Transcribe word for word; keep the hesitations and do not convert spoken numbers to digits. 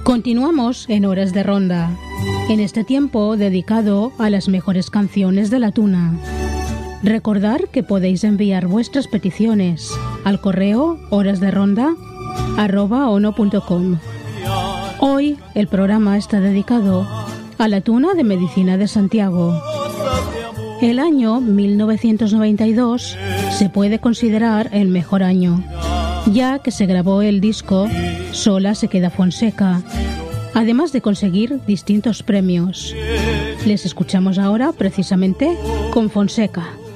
Continuamos en Horas de Ronda, en este tiempo dedicado a las mejores canciones de la tuna. Recordar que podéis enviar vuestras peticiones al correo horasderonda arroba ono punto com. Hoy el programa está dedicado a la tuna de Medicina de Santiago. El año mil novecientos noventa y dos se puede considerar el mejor año, ya que se grabó el disco Sola se queda Fonseca, además de conseguir distintos premios. Les escuchamos ahora precisamente con Fonseca.